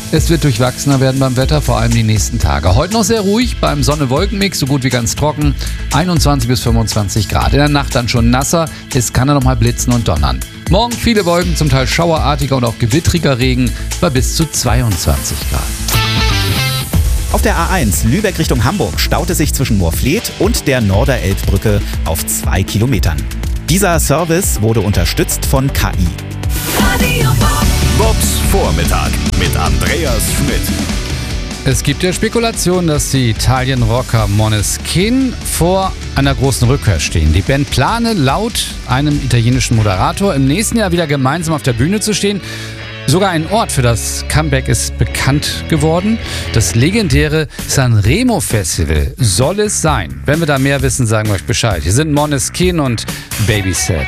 Es wird durchwachsener werden beim Wetter, vor allem die nächsten Tage. Heute noch sehr ruhig, beim Sonne-Wolken-Mix, so gut wie ganz trocken, 21 bis 25 Grad. In der Nacht dann schon nasser, es kann dann noch mal blitzen und donnern. Morgen viele Wolken, zum Teil schauerartiger und auch gewittriger Regen bei bis zu 22 Grad. Auf der A1 Lübeck Richtung Hamburg staut es sich zwischen Moorfleet und der Norderelbbrücke auf 2 Kilometern. Dieser Service wurde unterstützt von KI. Bobs Vormittag mit Andreas Schmidt. Es gibt ja Spekulationen, dass die Italien-Rocker Måneskin vor einer großen Rückkehr stehen. Die Band plane laut einem italienischen Moderator im nächsten Jahr wieder gemeinsam auf der Bühne zu stehen. Sogar ein Ort für das Comeback ist bekannt geworden. Das legendäre Sanremo Festival soll es sein. Wenn wir da mehr wissen, sagen wir euch Bescheid. Hier sind Måneskin und Babysit.